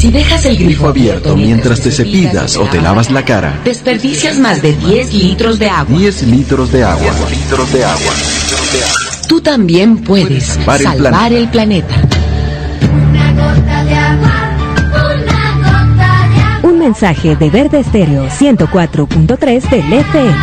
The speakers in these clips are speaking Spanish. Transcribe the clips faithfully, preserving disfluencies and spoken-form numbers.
Si dejas el grifo abierto mientras te cepillas o te lavas la cara, desperdicias más de diez litros de agua. diez litros de agua. diez litros de agua. Tú también puedes salvar, salvar el planeta. Una gota de agua, una gota de agua. Un mensaje de Verde Estéreo ciento cuatro punto tres del F M.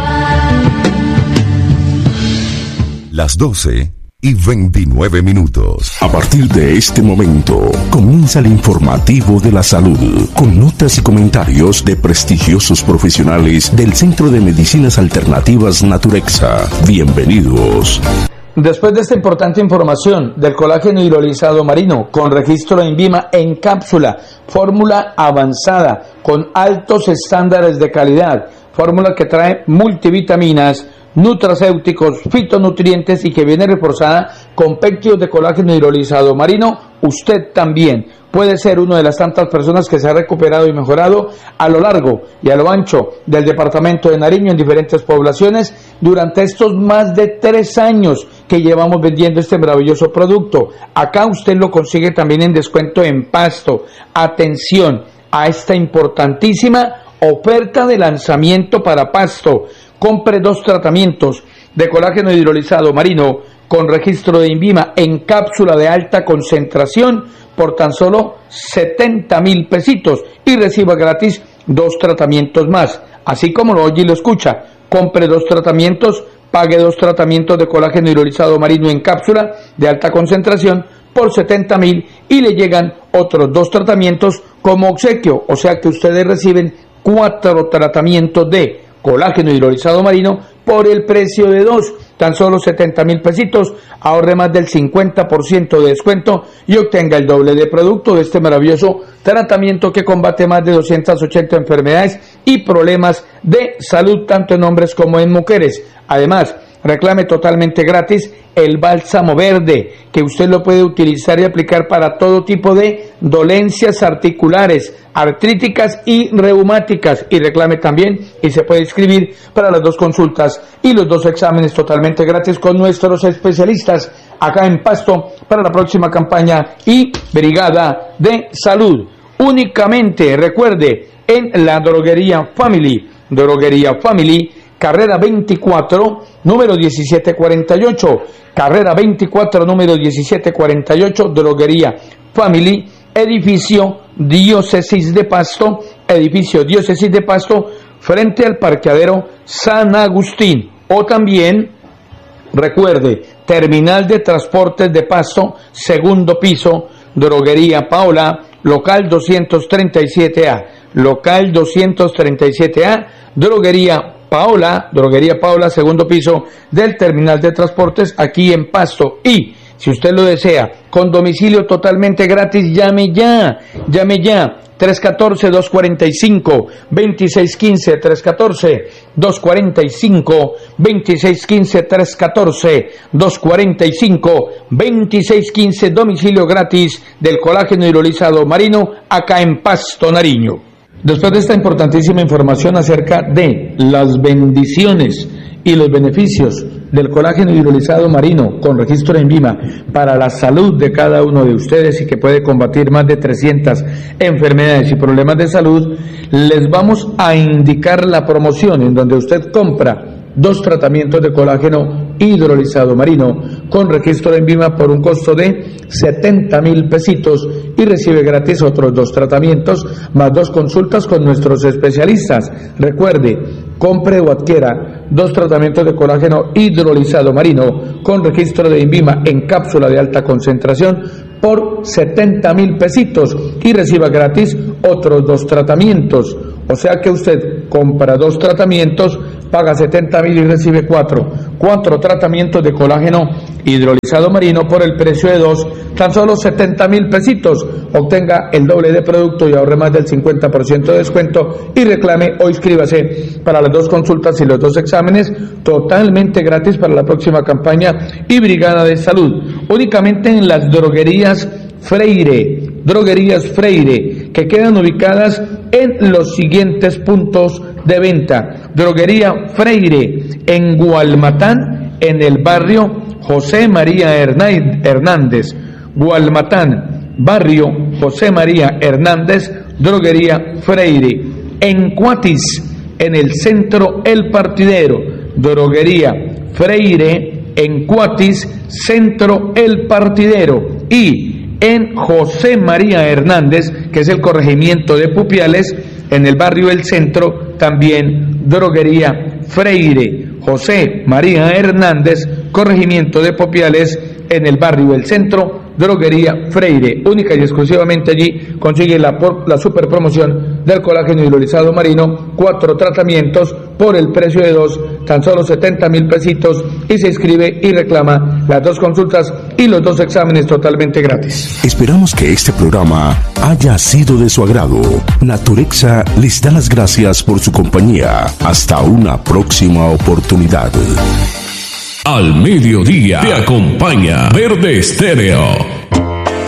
Las doce y veintinueve minutos. A partir de este momento comienza el informativo de la salud, con notas y comentarios de prestigiosos profesionales del Centro de Medicinas Alternativas Naturexa. Bienvenidos. Después de esta importante información del colágeno hidrolizado marino con registro de INVIMA en cápsula, fórmula avanzada con altos estándares de calidad, fórmula que trae multivitaminas, nutracéuticos, fitonutrientes y que viene reforzada con péptidos de colágeno hidrolizado marino, usted también puede ser una de las tantas personas que se ha recuperado y mejorado a lo largo y a lo ancho del departamento de Nariño en diferentes poblaciones durante estos más de tres años que llevamos vendiendo este maravilloso producto. Acá usted lo consigue también en descuento en Pasto. Atención a esta importantísima oferta de lanzamiento para Pasto. Compre dos tratamientos de colágeno hidrolizado marino con registro de INVIMA en cápsula de alta concentración por tan solo setenta mil pesitos y reciba gratis dos tratamientos más. Así como lo oye y lo escucha, compre dos tratamientos, pague dos tratamientos de colágeno hidrolizado marino en cápsula de alta concentración por setenta mil y le llegan otros dos tratamientos como obsequio, o sea que ustedes reciben cuatro tratamientos de colágeno hidrolizado marino por el precio de dos, tan solo setenta mil pesitos, ahorre más del cincuenta por ciento de descuento y obtenga el doble de producto de este maravilloso tratamiento que combate más de doscientas ochenta enfermedades y problemas de salud tanto en hombres como en mujeres. Además, reclame totalmente gratis el bálsamo verde, que usted lo puede utilizar y aplicar para todo tipo de dolencias articulares, artríticas y reumáticas, y reclame también y se puede inscribir para las dos consultas y los dos exámenes totalmente gratis con nuestros especialistas acá en Pasto para la próxima campaña y brigada de salud. Únicamente recuerde en la droguería Family, droguería Family, carrera veinticuatro, número diecisiete cuarenta y ocho, carrera veinticuatro, número diecisiete cuarenta y ocho, droguería Family, edificio Diócesis de Pasto, edificio Diócesis de Pasto, frente al parqueadero San Agustín. O también, recuerde, terminal de transportes de Pasto, segundo piso, droguería Paola, local doscientos treinta y siete A, local doscientos treinta y siete A, droguería Paola, droguería Paola, segundo piso del terminal de transportes aquí en Pasto. Y si usted lo desea, con domicilio totalmente gratis, llame ya, llame ya, tres uno cuatro, dos cuatro cinco, dos seis uno cinco, tres uno cuatro, dos cuatro cinco, dos seis uno cinco, tres uno cuatro, dos cuatro cinco, dos seis uno cinco, domicilio gratis del colágeno hidrolizado marino acá en Pasto, Nariño. Después de esta importantísima información acerca de las bendiciones y los beneficios del colágeno hidrolizado marino con registro de INVIMA para la salud de cada uno de ustedes y que puede combatir más de trescientas enfermedades y problemas de salud, les vamos a indicar la promoción en donde usted compra dos tratamientos de colágeno hidrolizado marino con registro de INVIMA por un costo de setenta mil pesitos y recibe gratis otros dos tratamientos más dos consultas con nuestros especialistas. Recuerde, compre o adquiera dos tratamientos de colágeno hidrolizado marino con registro de INVIMA en cápsula de alta concentración por setenta mil pesitos y reciba gratis otros dos tratamientos. O sea que usted compra dos tratamientos, paga setenta mil y recibe cuatro. Cuatro tratamientos de colágeno hidrolizado marino por el precio de dos, tan solo setenta mil pesitos. Obtenga el doble de producto y ahorre más del cincuenta por ciento de descuento y reclame o inscríbase para las dos consultas y los dos exámenes totalmente gratis para la próxima campaña y brigada de salud. Únicamente en las droguerías Freire, droguerías Freire, que quedan ubicadas en los siguientes puntos de venta. Droguería Freire en Gualmatán, en el barrio José María Hernández, Gualmatán, barrio José María Hernández, droguería Freire. En Cuatis, en el centro El Partidero, droguería Freire, en Cuatis, centro El Partidero. Y en José María Hernández, que es el corregimiento de Pupiales, en el barrio El Centro, también droguería Freire. José María Hernández, corregimiento de Pupiales, en el barrio El Centro, droguería Freire. Única y exclusivamente allí consigue la, la super promoción del colágeno hidrolizado marino, cuatro tratamientos por el precio de dos, tan solo setenta mil pesitos, y se inscribe y reclama las dos consultas y los dos exámenes totalmente gratis. Esperamos que este programa haya sido de su agrado. Naturexa les da las gracias por su compañía. Hasta una próxima oportunidad. Al mediodía te acompaña Verde Estéreo.